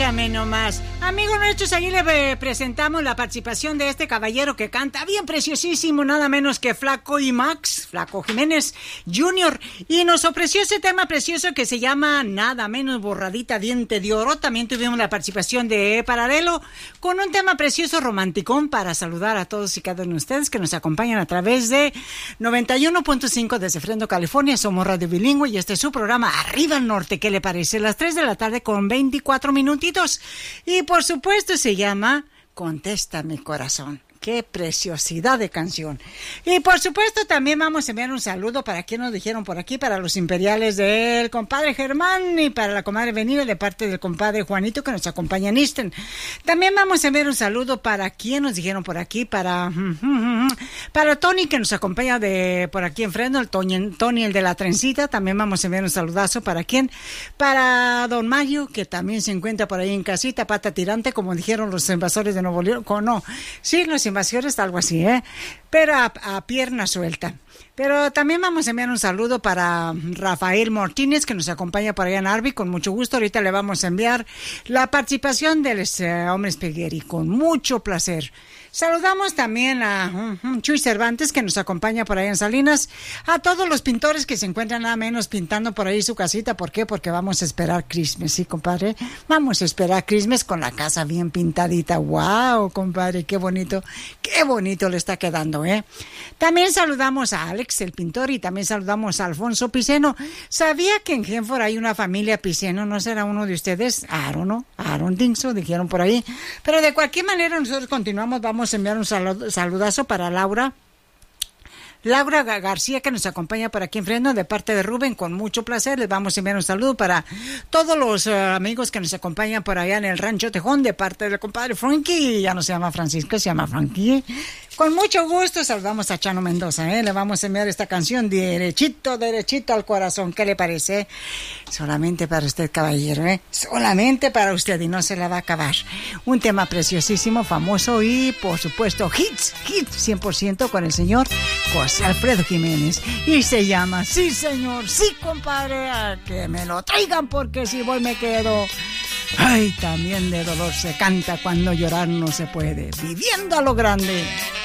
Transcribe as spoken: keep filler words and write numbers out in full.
Óigame nomás. Amigos nuestros, ahí le presentamos la participación de este caballero que canta bien preciosísimo, nada menos que Flaco y Max, Flaco Jiménez junior Y nos ofreció ese tema precioso que se llama Nada Menos Borradita Diente de Oro. También tuvimos la participación de Paralelo con un tema precioso romanticón para saludar a todos y cada uno de ustedes que nos acompañan a través de noventa y uno punto cinco desde Fresno, California. Somos Radio Bilingüe y este es su programa Arriba al Norte. ¿Qué le parece? Las tres de la tarde con veinticuatro minutitos. Y por supuesto se llama Contesta mi corazón. ¡Qué preciosidad de canción! Y por supuesto también vamos a enviar un saludo para quien nos dijeron por aquí, para los imperiales del compadre Germán y para la comadre Venida de parte del compadre Juanito que nos acompaña en Easton. También vamos a enviar un saludo para quien nos dijeron por aquí, para para Tony que nos acompaña de por aquí en Fresno, el Tony, Tony el de la trencita. También vamos a enviar un saludazo para quien, para Don Mayo que también se encuentra por ahí en casita, pata tirante como dijeron los invasores de Nuevo León. No, sí, los invasores Invasores, algo así, ¿eh? Pero a, a pierna suelta. Pero también vamos a enviar un saludo para Rafael Martínez, que nos acompaña por allá en Arby, con mucho gusto. Ahorita le vamos a enviar la participación del uh, hombre Spaghetti, con mucho placer. Saludamos también a uh, Chuy Cervantes, que nos acompaña por ahí en Salinas, a todos los pintores que se encuentran nada menos pintando por ahí su casita. ¿Por qué? Porque vamos a esperar Christmas, ¿sí, compadre? Vamos a esperar Christmas con la casa bien pintadita. ¡Wow, compadre! ¡Qué bonito! ¡Qué bonito le está quedando, eh! También saludamos a Alex, el pintor, y también saludamos a Alfonso Piceno. ¿Sabía que en Genford hay una familia Piceno? ¿No será uno de ustedes? Aaron, ¿no? Aaron Dingso, dijeron por ahí. Pero de cualquier manera nosotros continuamos, vamos a enviar un saludazo para Laura. Laura García, que nos acompaña por aquí en Fresno, de parte de Rubén, con mucho placer. Les vamos a enviar un saludo para todos los uh, amigos que nos acompañan por allá en el Rancho Tejón, de parte del compadre Frankie. Ya no se llama Francisco, se llama Frankie. Con mucho gusto saludamos a Chano Mendoza, ¿eh? Le vamos a enviar esta canción derechito, derechito al corazón. ¿Qué le parece? Solamente para usted, caballero, ¿eh? Solamente para usted, y no se la va a acabar. Un tema preciosísimo, famoso y, por supuesto, hits, hits cien por ciento con el señor José Alfredo Jiménez. Y se llama, sí señor, sí compadre, a que me lo traigan porque si voy me quedo. Ay, también de dolor se canta cuando llorar no se puede, viviendo a lo grande.